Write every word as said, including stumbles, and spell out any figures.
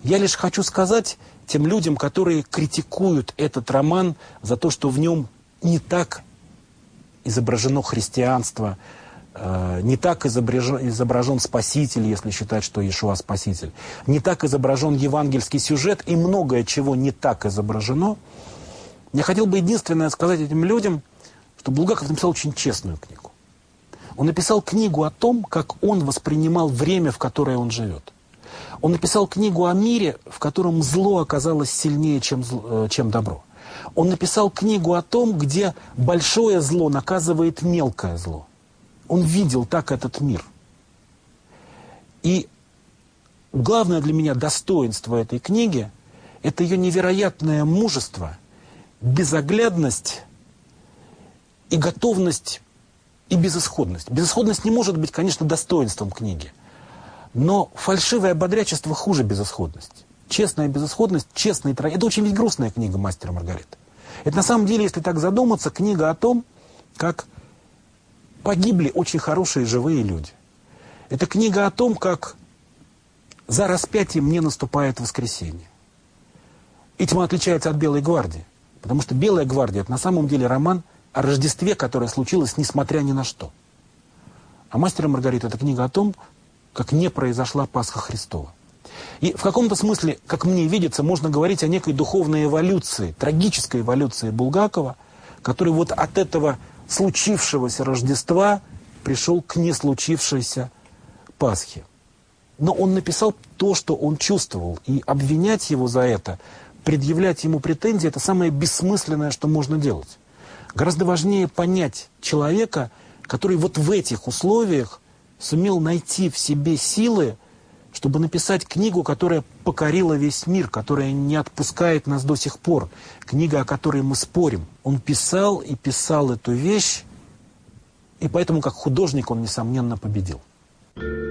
Я лишь хочу сказать тем людям, которые критикуют этот роман за то, что в нем не так изображено христианство, э, не так изображен, изображен Спаситель, если считать, что Иешуа Спаситель, не так изображен евангельский сюжет и многое чего не так изображено. Я хотел бы единственное сказать этим людям, что Булгаков написал очень честную книгу. Он написал книгу о том, как он воспринимал время, в которое он живет. Он написал книгу о мире, в котором зло оказалось сильнее, чем, зло, чем добро. Он написал книгу о том, где большое зло наказывает мелкое зло. Он видел так этот мир. И главное для меня достоинство этой книги – это ее невероятное мужество, безоглядность и готовность, и безысходность. Безысходность не может быть, конечно, достоинством книги. Но фальшивое бодрячество хуже безысходности. Честная безысходность, честный трагедия. Это очень ведь грустная книга «Мастер и Маргарита». Это на самом деле, если так задуматься, книга о том, как погибли очень хорошие живые люди. Это книга о том, как за распятием не наступает воскресенье. Этим он отличается от «Белой гвардии». Потому что «Белая гвардия» — это на самом деле роман о Рождестве, которое случилось несмотря ни на что. А «Мастер и Маргарита» — это книга о том, как не произошла Пасха Христова. И в каком-то смысле, как мне видится, можно говорить о некой духовной эволюции, трагической эволюции Булгакова, который вот от этого случившегося Рождества пришел к неслучившейся Пасхе. Но он написал то, что он чувствовал, и обвинять его за это, предъявлять ему претензии – это самое бессмысленное, что можно делать. Гораздо важнее понять человека, который вот в этих условиях сумел найти в себе силы, чтобы написать книгу, которая покорила весь мир, которая не отпускает нас до сих пор. Книга, о которой мы спорим. Он писал и писал эту вещь, и поэтому как художник он, несомненно, победил.